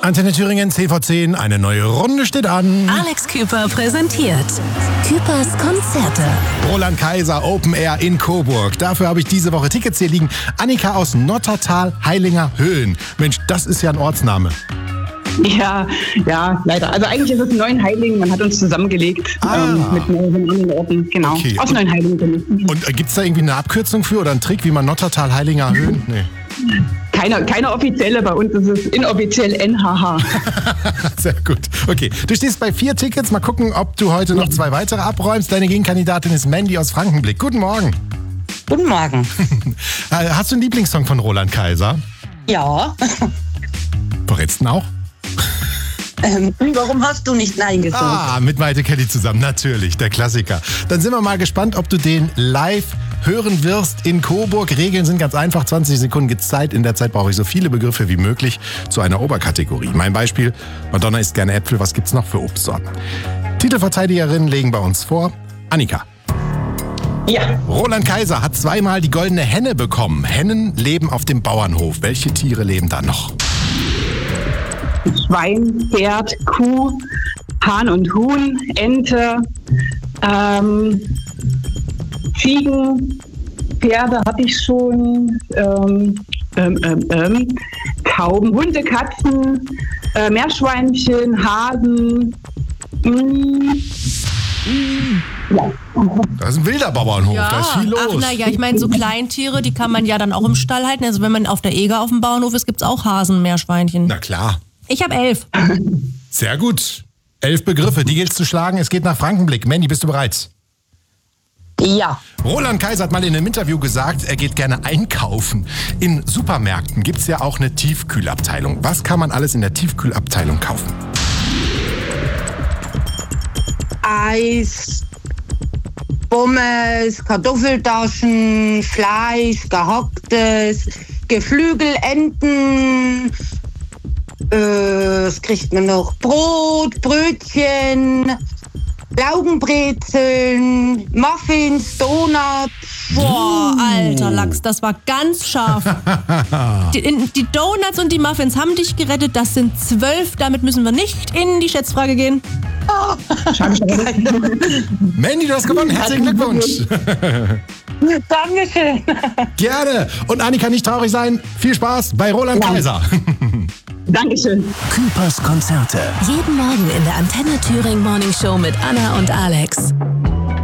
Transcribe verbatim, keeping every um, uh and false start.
Antenne Thüringen, C V zehn, eine neue Runde steht an. Alex Küper präsentiert Küpers Konzerte. Roland Kaiser, Open Air in Coburg. Dafür habe ich diese Woche Tickets hier liegen. Annika aus Nottertal, Heilinger Höhen. Mensch, das ist ja ein Ortsname. Ja, ja, leider. Also eigentlich ist es Neuenheiligen, man hat uns zusammengelegt ah. ähm, mit mehreren anderen Orten, genau, okay. aus Neuenheiligen. Und äh, gibt es da irgendwie eine Abkürzung für oder einen Trick, wie man Nottertal, Heilinger Höhen? Nee. Keine, keine offizielle, bei uns ist es inoffiziell N H H. Sehr gut. Okay, du stehst bei vier Tickets. Mal gucken, ob du heute noch zwei weitere abräumst. Deine Gegenkandidatin ist Mandy aus Frankenblick. Guten Morgen. Guten Morgen. Hast du einen Lieblingssong von Roland Kaiser? Ja. Verrätst du ihn auch? Ähm, warum hast du nicht Nein gesagt? Ah, mit Maite Kelly zusammen, natürlich, der Klassiker. Dann sind wir mal gespannt, ob du den live hören wirst in Coburg. Regeln sind ganz einfach, zwanzig Sekunden gibt's Zeit. In der Zeit brauche ich so viele Begriffe wie möglich zu einer Oberkategorie. Mein Beispiel, Madonna isst gerne Äpfel, was gibt's noch für Obstsorten? Titelverteidigerinnen legen bei uns vor. Annika. Ja. Roland Kaiser hat zweimal die goldene Henne bekommen. Hennen leben auf dem Bauernhof. Welche Tiere leben da noch? Schwein, Pferd, Kuh, Hahn und Huhn, Ente, ähm, Ziegen, Pferde hatte ich schon, ähm, ähm, ähm, ähm, Tauben, Hunde, Katzen, äh, Meerschweinchen, Hasen. Mm. Ja. Das ist ein wilder Bauernhof, Ja, da ist viel los. ach naja, ich meine, so Kleintiere, die kann man ja dann auch im Stall halten. Also wenn man auf der Eger auf dem Bauernhof ist, gibt's auch Hasen, Meerschweinchen. Na klar. Ich habe elf. Sehr gut. Elf Begriffe, die gilt's zu schlagen. Es geht nach Frankenblick. Mandy, bist du bereit? Ja. Roland Kaiser hat mal in einem Interview gesagt, er geht gerne einkaufen. In Supermärkten gibt's ja auch eine Tiefkühlabteilung. Was kann man alles in der Tiefkühlabteilung kaufen? Eis, Pommes, Kartoffeltaschen, Fleisch, gehacktes, Geflügelenten. Äh, was kriegt man noch? Brot, Brötchen, Laugenbrezeln, Muffins, Donuts. Boah, alter Lachs, das war ganz scharf. die, in, die Donuts und die Muffins haben dich gerettet. Das sind zwölf. Damit müssen wir nicht in die Schätzfrage gehen. Oh. Mandy, du hast gewonnen. Herzlichen Glückwunsch. Dankeschön. Gerne. Und Annika, nicht traurig sein. Viel Spaß bei Roland Ja. Kaiser. Dankeschön. Küpers Konzerte. Jeden Morgen in der Antenne Thüringen Morning Show mit Anna und Alex.